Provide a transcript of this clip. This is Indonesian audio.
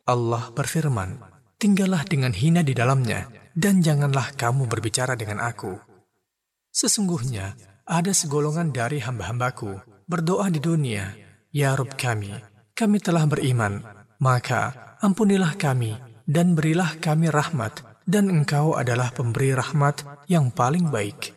Allah berfirman, tinggallah dengan hina di dalamnya, dan janganlah kamu berbicara dengan aku. Sesungguhnya, ada segolongan dari hamba-hambaku berdoa di dunia, ya Rabb kami telah beriman, maka ampunilah kami dan berilah kami rahmat, dan Engkau adalah pemberi rahmat yang paling baik.